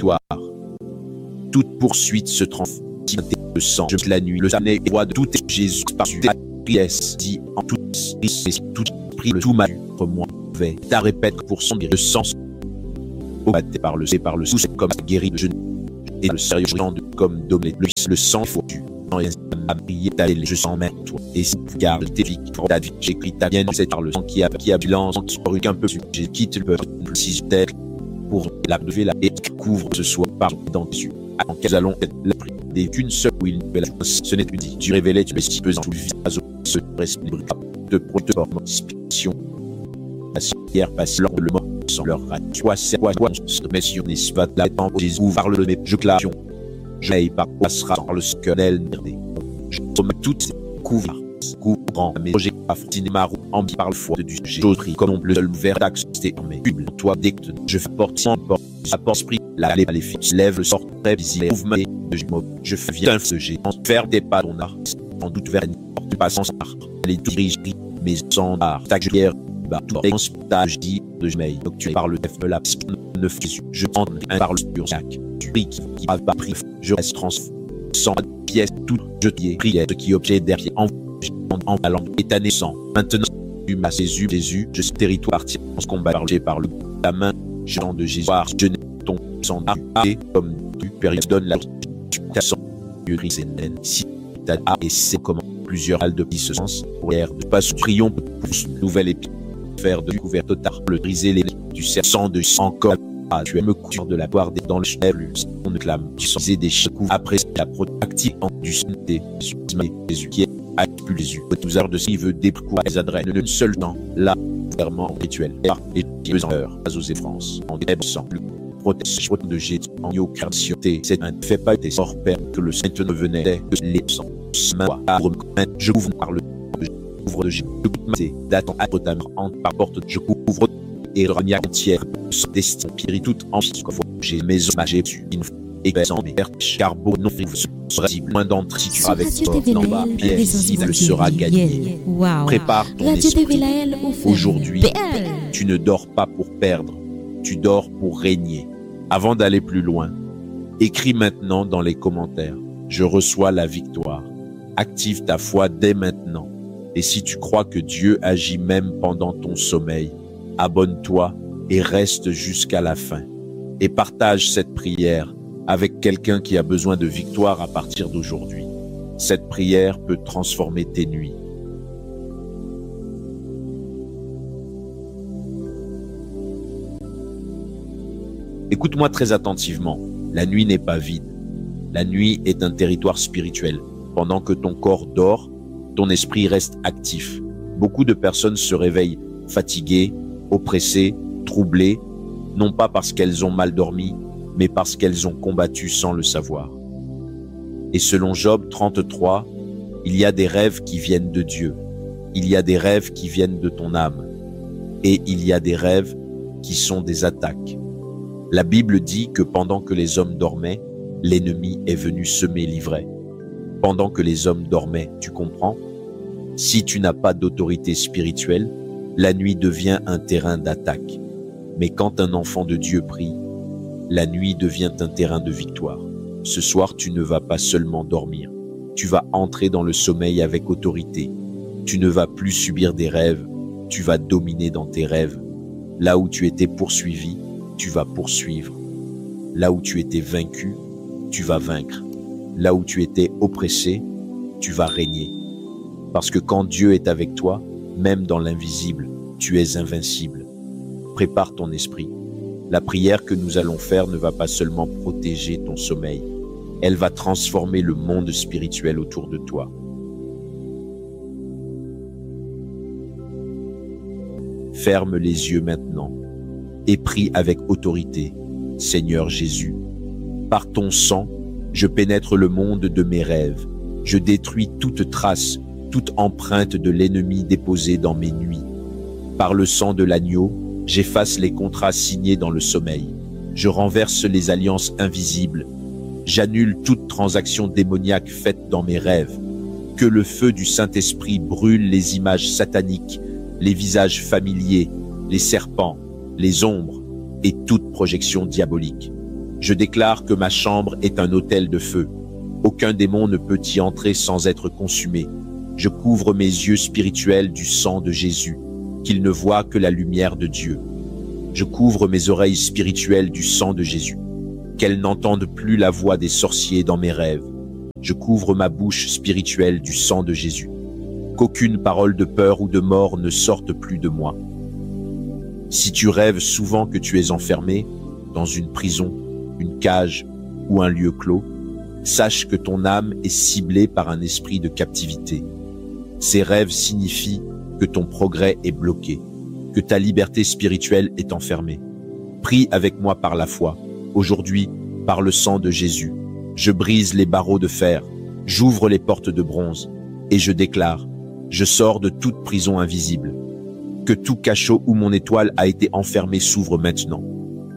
Toute poursuite se transforme le sang. Je la nuit, le soleil et roi de tout Jésus par la priesse dit en tout esprit, le tout mal contre moi. Ta répète pour son le sang. Par le sous comme guéri de genou. et le sérieux de comme dommer le sang foutu. À prier ta télé, je sens même toi. Et si tu gardes tes vies pour ta vie, j'écris ta vienne, c'est par le sang qui a violence, qui pour un peu plus. J'ai quitté le peuple, si je t'aide pour la lever la et qui couvre ce soir par dans tes yeux. En qu'elles allons être la prière des qu'une seule où il fait la ce n'est plus dit. Tu révélais, tu es si pesant, tout le visage, ce respect de protection. La cière passe lors de le mort sans leur rat. Toi, c'est quoi, mais sur n'est pas la temps, ouvre le mais je clavion. Je par passera par le scannel merdé. Je somme toutes ces couvrant mes projets à cinéma en par le foie du jauterie comme le seul vert d'axe mais toi dès que je fais porte sans porte à porte prix la les filles lève le sort très visible mouvement de je fais viens ce j'ai en faire des pas ton art sans doute vers une porte passant par les diriges mais sans art ta guerre tout en stage dit de j'mail donc tu parles de la ne je prends un par le bursac tu pries qui a pas pris je reste trans sans pièce tout je t'y prière qui objet derrière en allant et ta naissance maintenant tu m'as Jésus je ce territoire parti en ce combat par le la main Jean de Jésus je n'ai ton sang et comme tu période donne la sans si t'as et c'est comment plusieurs halles de ce sens pour l'air de pas prions pour une nouvelle épique faire de découverte totale le briser les du sang de encore tu me cours de la poire dans le chèvre on clame tu sens des coups après la proactive du santé Jésus qui est à plus les yeux nous heures de s'il veut découvrir les adresses d'une seule temps là clairement rituel et 2 heures à Osée France en débutant le protection de Jésus en création c'est un fait pas des hors père que le Saint ne venait que les sangs je couvre par le couvre de Jésus d'attendre à ta en par porte je couvre et renia entière son destin piri tout en j'ai maison j'ai une et sans mes carbo non moins d'entre si tu avec toi dans ma pièce il sera gagné. Prépare ton esprit. Aujourd'hui, tu ne dors pas pour perdre, tu dors pour régner. Avant d'aller plus loin, écris maintenant dans les commentaires. Je reçois la victoire. Active ta foi dès maintenant. Et si tu crois que Dieu agit même pendant ton sommeil, abonne-toi et reste jusqu'à la fin. Et partage cette prière avec quelqu'un qui a besoin de victoire à partir d'aujourd'hui. Cette prière peut transformer tes nuits. Écoute-moi très attentivement. La nuit n'est pas vide. La nuit est un territoire spirituel. Pendant que ton corps dort, ton esprit reste actif. Beaucoup de personnes se réveillent fatiguées, oppressées, troublées, non pas parce qu'elles ont mal dormi, mais parce qu'elles ont combattu sans le savoir. Et selon Job 33, il y a des rêves qui viennent de Dieu. Il y a des rêves qui viennent de ton âme. Et il y a des rêves qui sont des attaques. La Bible dit que pendant que les hommes dormaient, l'ennemi est venu semer l'ivraie. Pendant que les hommes dormaient, tu comprends? Si tu n'as pas d'autorité spirituelle, la nuit devient un terrain d'attaque. Mais quand un enfant de Dieu prie, la nuit devient un terrain de victoire. Ce soir, tu ne vas pas seulement dormir. Tu vas entrer dans le sommeil avec autorité. Tu ne vas plus subir des rêves. Tu vas dominer dans tes rêves. Là où tu étais poursuivi, tu vas poursuivre. Là où tu étais vaincu, tu vas vaincre. Là où tu étais oppressé, tu vas régner. Parce que quand Dieu est avec toi, même dans l'invisible, tu es invincible. Prépare ton esprit. La prière que nous allons faire ne va pas seulement protéger ton sommeil, elle va transformer le monde spirituel autour de toi. Ferme les yeux maintenant et prie avec autorité. Seigneur Jésus, par ton sang, je pénètre le monde de mes rêves. Je détruis toute trace, toute empreinte de l'ennemi déposée dans mes nuits. Par le sang de l'agneau, j'efface les contrats signés dans le sommeil. Je renverse les alliances invisibles. J'annule toute transaction démoniaque faite dans mes rêves. Que le feu du Saint-Esprit brûle les images sataniques, les visages familiers, les serpents, les ombres et toute projection diabolique. Je déclare que ma chambre est un autel de feu. Aucun démon ne peut y entrer sans être consumé. Je couvre mes yeux spirituels du sang de Jésus, qu'ils ne voient que la lumière de Dieu. Je couvre mes oreilles spirituelles du sang de Jésus. qu'elles n'entendent plus la voix des sorciers dans mes rêves. Je couvre ma bouche spirituelle du sang de Jésus. Qu'aucune parole de peur ou de mort ne sorte plus de moi. Si tu rêves souvent que tu es enfermé dans une prison, une cage ou un lieu clos, sache que ton âme est ciblée par un esprit de captivité. Ces rêves signifient que ton progrès est bloqué, que ta liberté spirituelle est enfermée. Prie avec moi par la foi. Aujourd'hui, par le sang de Jésus, je brise les barreaux de fer, j'ouvre les portes de bronze et je déclare, je sors de toute prison invisible. Que tout cachot où mon étoile a été enfermée s'ouvre maintenant.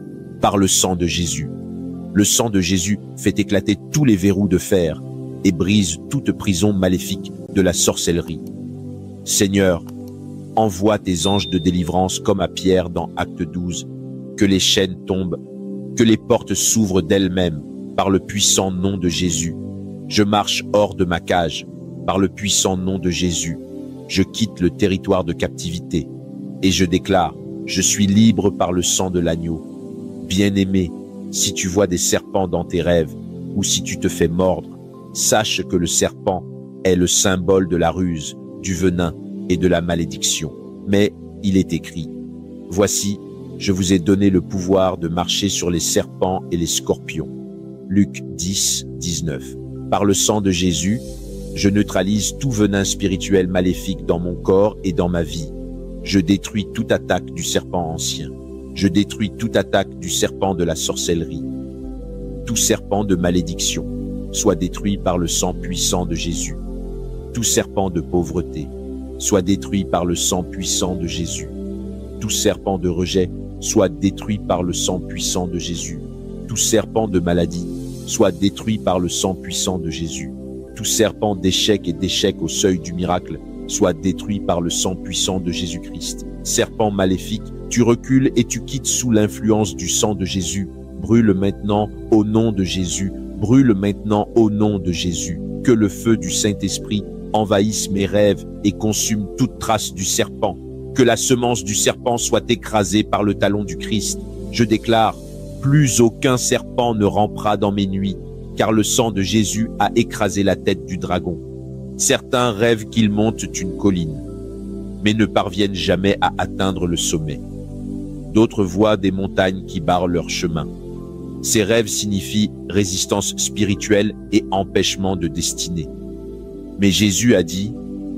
Par le sang de Jésus. Le sang de Jésus fait éclater tous les verrous de fer et brise toute prison maléfique de la sorcellerie. Seigneur, envoie tes anges de délivrance comme à Pierre dans Acte 12, que les chaînes tombent, que les portes s'ouvrent d'elles-mêmes par le puissant nom de Jésus. Je marche hors de ma cage par le puissant nom de Jésus. Je quitte le territoire de captivité et je déclare, je suis libre par le sang de l'agneau. Bien-aimé, si tu vois des serpents dans tes rêves ou si tu te fais mordre, sache que le serpent est le symbole de la ruse, du venin et de la malédiction. Mais il est écrit, voici, je vous ai donné le pouvoir de marcher sur les serpents et les scorpions. Luc 10, 19. Par le sang de Jésus, je neutralise tout venin spirituel maléfique dans mon corps et dans ma vie. Je détruis toute attaque du serpent ancien. Je détruis toute attaque du serpent de la sorcellerie. Tout serpent de malédiction soit détruit par le sang puissant de Jésus. Tout serpent de pauvreté soit détruit par le sang puissant de Jésus. Tout serpent de rejet soit détruit par le sang puissant de Jésus. Tout serpent de maladie soit détruit par le sang puissant de Jésus. Tout serpent d'échec et d'échec au seuil du miracle soit détruit par le sang puissant de Jésus-Christ. Serpent maléfique, tu recules et tu quittes sous l'influence du sang de Jésus. Brûle maintenant au nom de Jésus. Brûle maintenant au nom de Jésus. Que le feu du Saint-Esprit envahisse mes rêves et consume toute trace du serpent. Que la semence du serpent soit écrasée par le talon du Christ. Je déclare, plus aucun serpent ne rampera dans mes nuits, car le sang de Jésus a écrasé la tête du dragon. Certains rêvent qu'ils montent une colline, mais ne parviennent jamais à atteindre le sommet. D'autres voient des montagnes qui barrent leur chemin. Ces rêves signifient résistance spirituelle et empêchement de destinée. Mais Jésus a dit,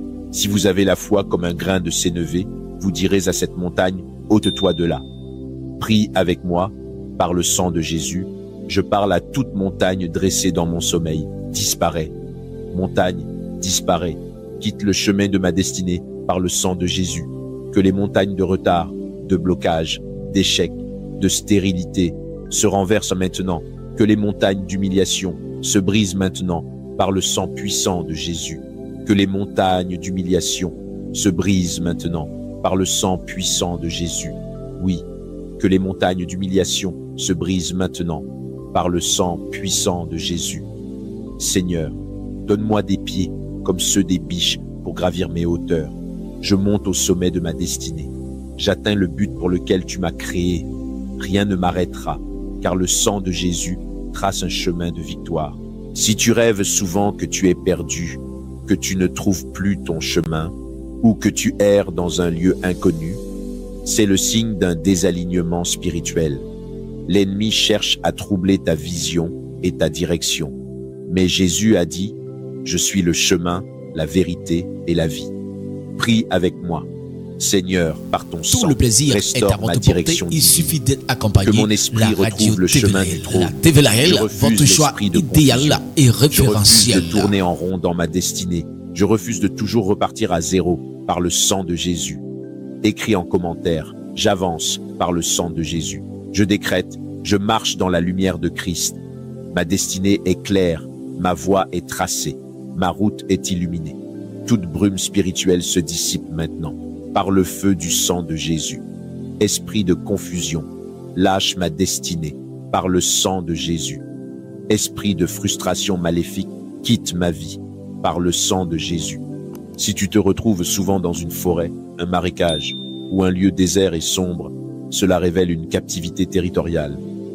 si vous avez la foi comme un grain de sénévé, vous direz à cette montagne, ôte-toi de là. Prie avec moi, par le sang de Jésus, je parle à toute montagne dressée dans mon sommeil. Disparais. Montagne, disparais. Quitte le chemin de ma destinée par le sang de Jésus. Que les montagnes de retard, de blocage, d'échec, de stérilité se renversent maintenant. Que les montagnes d'humiliation se brisent maintenant par le sang puissant de Jésus. Que les montagnes d'humiliation se brisent maintenant par le sang puissant de Jésus. Oui, que les montagnes d'humiliation se brisent maintenant par le sang puissant de Jésus. Seigneur, donne-moi des pieds comme ceux des biches pour gravir mes hauteurs. Je monte au sommet de ma destinée. J'atteins le but pour lequel tu m'as créé. Rien ne m'arrêtera, car le sang de Jésus trace un chemin de victoire. Si tu rêves souvent que tu es perdu, que tu ne trouves plus ton chemin, ou que tu erres dans un lieu inconnu, c'est le signe d'un désalignement spirituel. L'ennemi cherche à troubler ta vision et ta direction. Mais Jésus a dit, je suis le chemin, la vérité et la vie. Prie avec moi. Seigneur, par ton sang, tout le plaisir est à restaure ma votre direction portée. Il divine. suffit d'être accompagné. Que mon esprit La radio retrouve le chemin du TVL, trône. la TVL, Je refuse votre choix l'esprit de idéal confusion. et Je refuse référentiel. de tourner en rond dans ma destinée. Je refuse de toujours repartir à zéro par le sang de Jésus. Écris en commentaire, j'avance par le sang de Jésus. Je décrète, je marche dans la lumière de Christ. Ma destinée est claire, ma voie est tracée, ma route est illuminée. Toute brume spirituelle se dissipe maintenant par le feu du sang de Jésus. Esprit de confusion, lâche ma destinée par le sang de Jésus. Esprit de frustration maléfique, quitte ma vie par le sang de Jésus. Si tu te retrouves souvent dans une forêt, un marécage ou un lieu désert et sombre, cela révèle une captivité territoriale.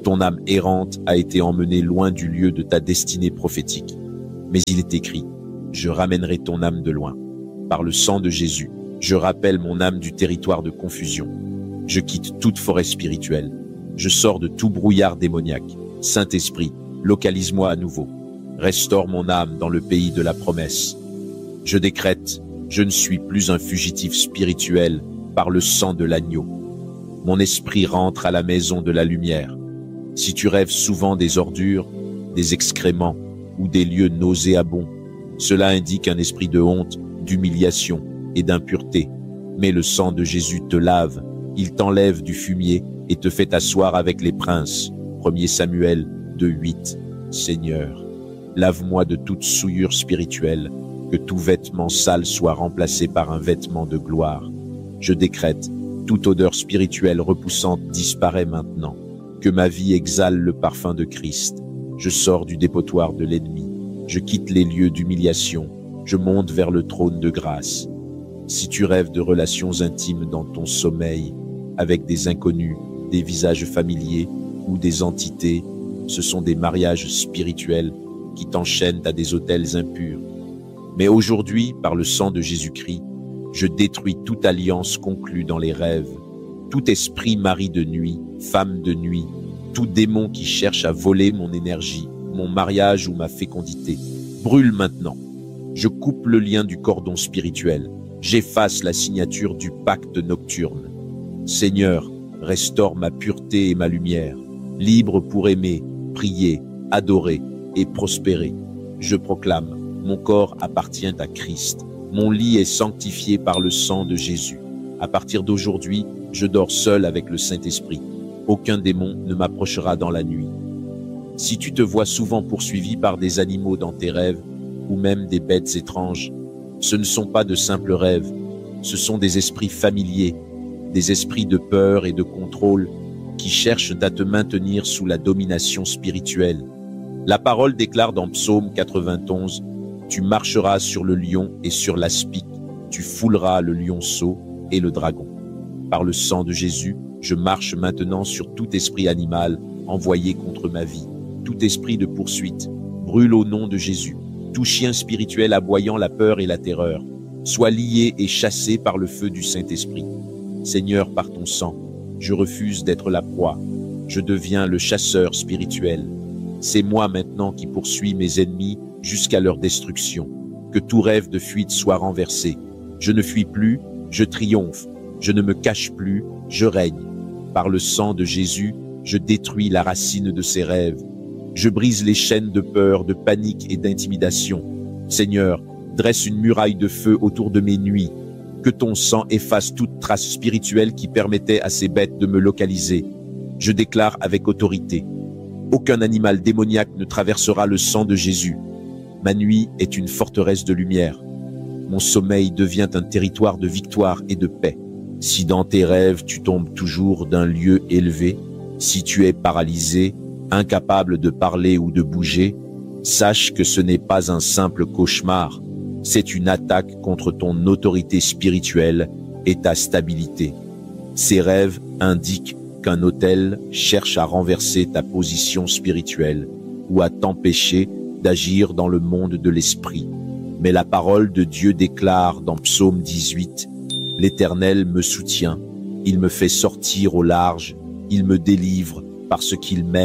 Ton âme errante a été emmenée loin du lieu de ta destinée prophétique. Mais il est écrit, je ramènerai ton âme de loin. Par le sang de Jésus, je rappelle mon âme du territoire de confusion. Je quitte toute forêt spirituelle. Je sors de tout brouillard démoniaque. Saint-Esprit, localise-moi à nouveau. Restaure mon âme dans le pays de la promesse. Je décrète, je ne suis plus un fugitif spirituel par le sang de l'agneau. Mon esprit rentre à la maison de la lumière. Si tu rêves souvent des ordures, des excréments ou des lieux nauséabonds, cela indique un esprit de honte, d'humiliation et d'impureté. Mais le sang de Jésus te lave, il t'enlève du fumier et te fait asseoir avec les princes. 1 Samuel 2:8. Seigneur, lave-moi de toute souillure spirituelle, que tout vêtement sale soit remplacé par un vêtement de gloire. Je décrète, toute odeur spirituelle repoussante disparaît maintenant. Que ma vie exhale le parfum de Christ. Je sors du dépotoir de l'ennemi. Je quitte les lieux d'humiliation. Je monte vers le trône de grâce. Si tu rêves de relations intimes dans ton sommeil, avec des inconnus, des visages familiers ou des entités, ce sont des mariages spirituels qui t'enchaînent à des autels impurs. Mais aujourd'hui, par le sang de Jésus-Christ, je détruis toute alliance conclue dans les rêves, tout esprit mari de nuit, femme de nuit, tout démon qui cherche à voler mon énergie, mon mariage ou ma fécondité. Brûle maintenant. Je coupe le lien du cordon spirituel. J'efface la signature du pacte nocturne. Seigneur, restaure ma pureté et ma lumière, libre pour aimer, prier, adorer et prospérer. Je proclame, mon corps appartient à Christ. Mon lit est sanctifié par le sang de Jésus. À partir d'aujourd'hui, je dors seul avec le Saint-Esprit. Aucun démon ne m'approchera dans la nuit. Si tu te vois souvent poursuivi par des animaux dans tes rêves, ou même des bêtes étranges, ce ne sont pas de simples rêves, ce sont des esprits familiers, des esprits de peur et de contrôle qui cherchent à te maintenir sous la domination spirituelle. La parole déclare dans Psaume 91, « Tu marcheras sur le lion et sur l'aspic, tu fouleras le lionceau et le dragon. » Par le sang de Jésus, je marche maintenant sur tout esprit animal envoyé contre ma vie, tout esprit de poursuite, brûle au nom de Jésus. Tout chien spirituel aboyant la peur et la terreur, soit lié et chassé par le feu du Saint-Esprit. Seigneur, par ton sang, je refuse d'être la proie. Je deviens le chasseur spirituel. C'est moi maintenant qui poursuis mes ennemis jusqu'à leur destruction. Que tout rêve de fuite soit renversé. Je ne fuis plus, je triomphe. Je ne me cache plus, je règne. Par le sang de Jésus, je détruis la racine de ces rêves. Je brise les chaînes de peur, de panique et d'intimidation. Seigneur, dresse une muraille de feu autour de mes nuits. Que ton sang efface toute trace spirituelle qui permettait à ces bêtes de me localiser. Je déclare avec autorité, aucun animal démoniaque ne traversera le sang de Jésus. Ma nuit est une forteresse de lumière. Mon sommeil devient un territoire de victoire et de paix. Si dans tes rêves tu tombes toujours d'un lieu élevé, si tu es paralysé, incapable de parler ou de bouger, sache que ce n'est pas un simple cauchemar, c'est une attaque contre ton autorité spirituelle et ta stabilité. Ces rêves indiquent qu'un autel cherche à renverser ta position spirituelle ou à t'empêcher d'agir dans le monde de l'esprit. Mais la parole de Dieu déclare dans Psaume 18, « L'Éternel me soutient, il me fait sortir au large, il me délivre parce qu'il m'aime. »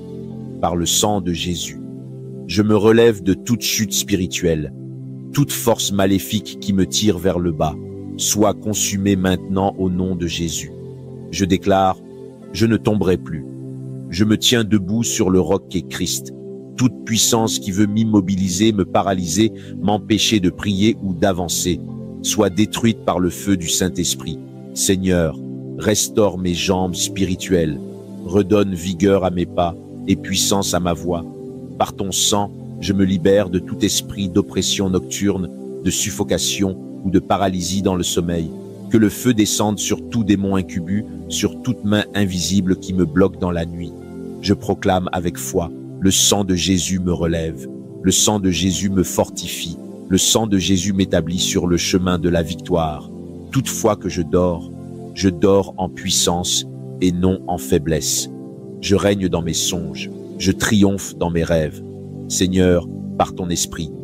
Par le sang de Jésus, je me relève de toute chute spirituelle, toute force maléfique qui me tire vers le bas, soit consumée maintenant au nom de Jésus. Je déclare, je ne tomberai plus. Je me tiens debout sur le roc qu'est Christ. Toute puissance qui veut m'immobiliser, me paralyser, m'empêcher de prier ou d'avancer, soit détruite par le feu du Saint-Esprit. Seigneur, restaure mes jambes spirituelles, redonne vigueur à mes pas et puissance à ma voix. Par ton sang, je me libère de tout esprit d'oppression nocturne, de suffocation ou de paralysie dans le sommeil. Que le feu descende sur tout démon incubus, sur toute main invisible qui me bloque dans la nuit. Je proclame avec foi, le sang de Jésus me relève, le sang de Jésus me fortifie, le sang de Jésus m'établit sur le chemin de la victoire. Toutefois que je dors en puissance et non en faiblesse. Je règne dans mes songes. Je triomphe dans mes rêves. Seigneur, par ton esprit,